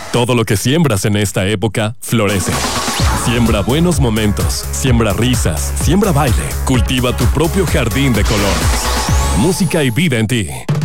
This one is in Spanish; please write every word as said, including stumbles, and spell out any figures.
Todo lo que siembras en esta época florece. Siembra buenos momentos, siembra risas, siembra baile. Cultiva tu propio jardín de colores. Música y vida en ti.